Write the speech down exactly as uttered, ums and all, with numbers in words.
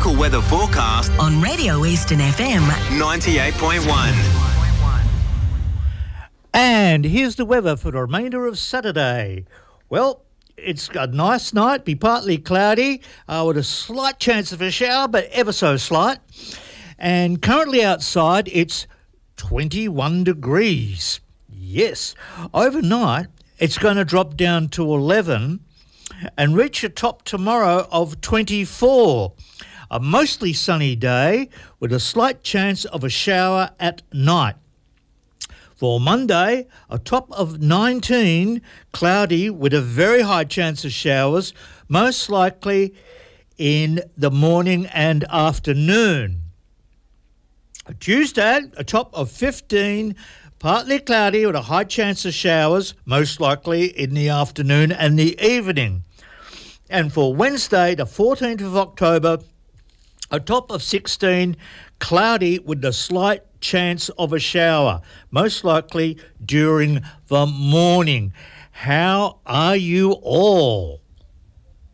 local weather forecast on Radio Eastern F M ninety-eight point one. And here's the weather for the remainder of Saturday. Well, it's a nice night, be partly cloudy, uh, with a slight chance of a shower, but ever so slight. And currently outside, it's twenty-one degrees. Yes. Overnight, it's going to drop down to eleven and reach a top tomorrow of twenty-four. A mostly sunny day with a slight chance of a shower at night. For Monday, a top of nineteen, cloudy with a very high chance of showers, most likely in the morning and afternoon. Tuesday, a top of fifteen, partly cloudy with a high chance of showers, most likely in the afternoon and the evening. And for Wednesday, the fourteenth of October, a top of sixteen, cloudy with a slight chance of a shower, most likely during the morning. How are you all?